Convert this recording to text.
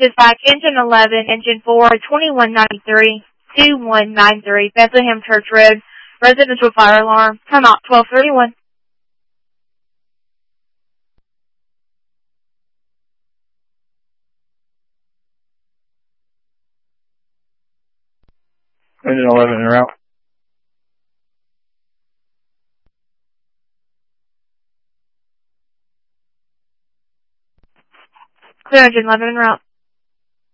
Dispatch Engine 11, Engine 4, 2193, Bethlehem Church Road, residential fire alarm. Come out 1231. Engine 11 en route. Clear Engine 11 en route.